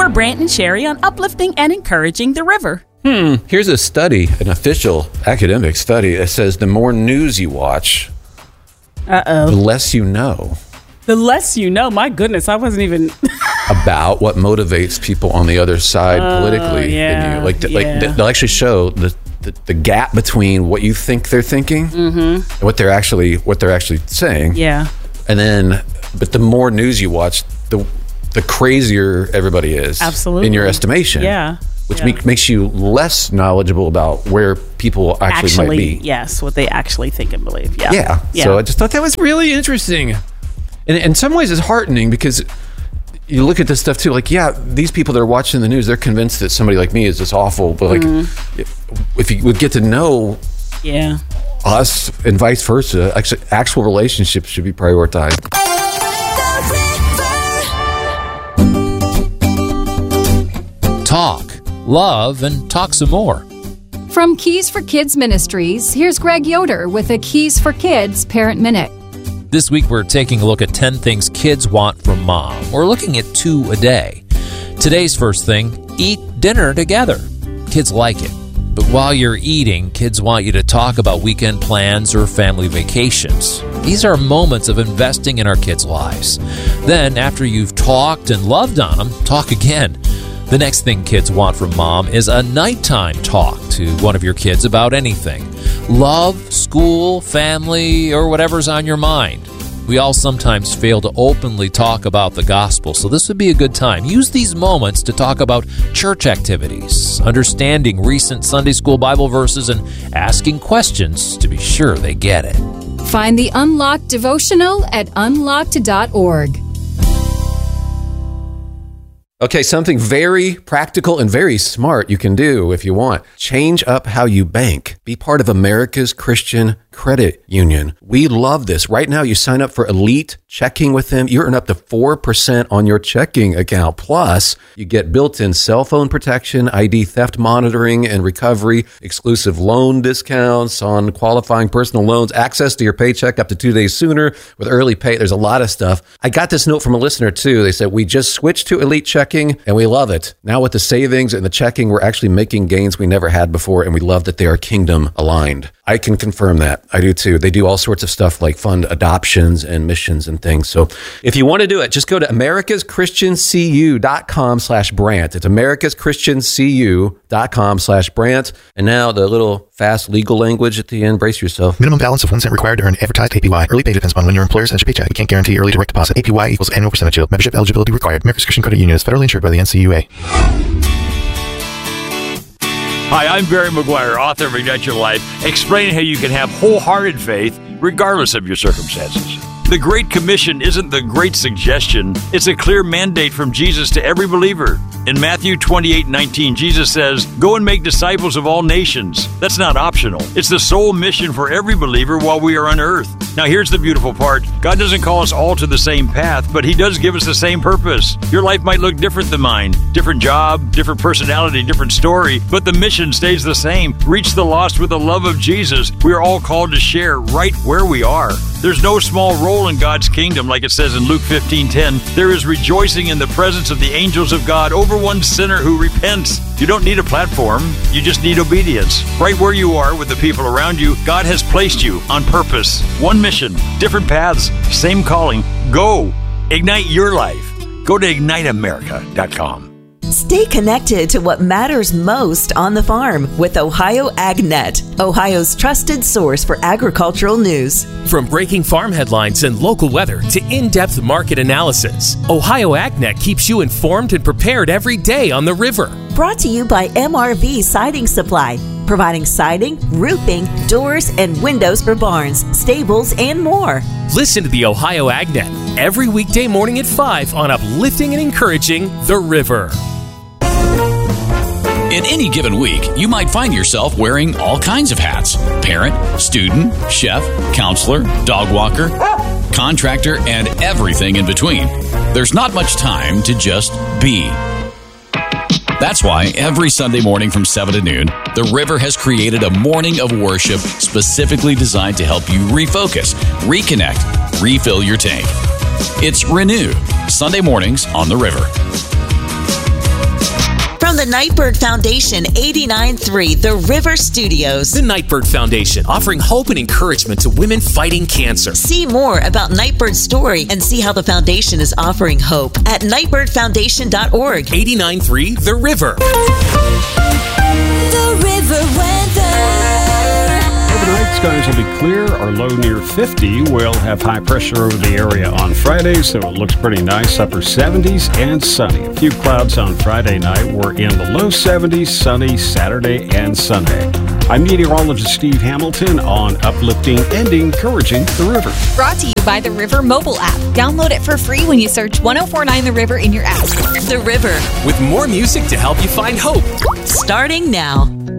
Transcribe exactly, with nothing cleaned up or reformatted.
We're Brant and Sherry on uplifting and encouraging the river. Hmm. Here's a study, an official academic study that says the more news you watch, Uh-oh. the less you know. The less you know. My goodness, I wasn't even... about what motivates people on the other side uh, politically yeah, in you. Like, the, yeah. like they'll actually show the, the, the gap between what you think they're thinking mm-hmm. and what they're actually what they're actually saying. Yeah. And then, but the more news you watch, the the crazier everybody is. Absolutely. In your estimation. Yeah. Which yeah. make, makes you less knowledgeable about where people actually, actually might be. Yes, what they actually think and believe. Yeah. Yeah. yeah. So I just thought that was really interesting. And in some ways it's heartening because you look at this stuff too, like, yeah, these people that are watching the news, they're convinced that somebody like me is just awful. But like, mm-hmm. if, if you would get to know yeah. us and vice versa, actually, actual relationships should be prioritized. Talk, love, and talk some more. From Keys for Kids Ministries, here's Greg Yoder with a Keys for Kids Parent Minute. This week we're taking a look at ten things kids want from mom. We're looking at two a day. Today's first thing, eat dinner together. Kids like it. But while you're eating, kids want you to talk about weekend plans or family vacations. These are moments of investing in our kids' lives. Then, after you've talked and loved on them, talk again. The next thing kids want from mom is a nighttime talk to one of your kids about anything. Love, school, family, or whatever's on your mind. We all sometimes fail to openly talk about the gospel, so this would be a good time. Use these moments to talk about church activities, understanding recent Sunday school Bible verses, and asking questions to be sure they get it. Find the Unlocked devotional at unlocked dot org. Okay, something very practical and very smart you can do if you want. Change up how you bank. Be part of America's Christian Credit Union. We love this. Right now, you sign up for Elite Checking with them. You earn up to four percent on your checking account. Plus, you get built-in cell phone protection, I D theft monitoring and recovery, exclusive loan discounts on qualifying personal loans, access to your paycheck up to two days sooner with early pay. There's a lot of stuff. I got this note from a listener, too. They said, we just switched to Elite Checking, and we love it. Now with the savings and the checking, we're actually making gains we never had before, and we love that they are kingdom aligned. I can confirm that. I do too. They do all sorts of stuff like fund adoptions and missions and things. So if you want to do it, just go to americaschristiancu.com slash Brant. It's americaschristiancu.com slash Brant. And now the little fast legal language at the end. Brace yourself. Minimum balance of one cent required to earn advertised A P Y. Early pay depends upon when your employer sends your paycheck. We can't guarantee early direct deposit. A P Y equals annual percentage yield. Membership eligibility required. America's Christian Credit Union is federally insured by the N C U A. Hi, I'm Barry McGuire, author of Ignite Your Life, explaining how you can have wholehearted faith regardless of your circumstances. The Great Commission isn't the great suggestion. It's a clear mandate from Jesus to every believer. In Matthew twenty-eight nineteen, Jesus says, "Go and make disciples of all nations." That's not optional. It's the sole mission for every believer while we are on earth. Now, here's the beautiful part. God doesn't call us all to the same path, but He does give us the same purpose. Your life might look different than mine. Different job, different personality, different story, but the mission stays the same. Reach the lost with the love of Jesus. We are all called to share right where we are. There's no small role in God's kingdom, like it says in Luke fifteen ten. There is rejoicing in the presence of the angels of God over one sinner who repents. You don't need a platform. You just need obedience. Right where you are with the people around you, God has placed you on purpose. One mission, different paths, same calling. Go. Ignite your life. Go to ignite america dot com. Stay connected to what matters most on the farm with Ohio AgNet, Ohio's trusted source for agricultural news. From breaking farm headlines and local weather to in-depth market analysis, Ohio AgNet keeps you informed and prepared every day on the river. Brought to you by M R V Siding Supply, providing siding, roofing, doors, and windows for barns, stables, and more. Listen to the Ohio AgNet every weekday morning at five on uplifting and encouraging the river. In any given week, you might find yourself wearing all kinds of hats. Parent, student, chef, counselor, dog walker, contractor, and everything in between. There's not much time to just be. That's why every Sunday morning from seven to noon, The River has created a morning of worship specifically designed to help you refocus, reconnect, refill your tank. It's Renew, Sunday mornings on The River. From the Nightbird Foundation, eighty-nine point three The River Studios. The Nightbird Foundation, offering hope and encouragement to women fighting cancer. See more about Nightbird's story and see how the foundation is offering hope at nightbird foundation dot org. eighty-nine point three The River. The River weather. Overnight, skies will be clear or low near fifty. We'll have high pressure over the area on Friday, so it looks pretty nice. Upper seventies and sunny. A few clouds on Friday night. We're in the low seventies, sunny Saturday and Sunday. I'm meteorologist Steve Hamilton on uplifting and encouraging the river. Brought to you by the River mobile app. Download it for free when you search ten forty-nine The River in your app. The River. With more music to help you find hope. Starting now.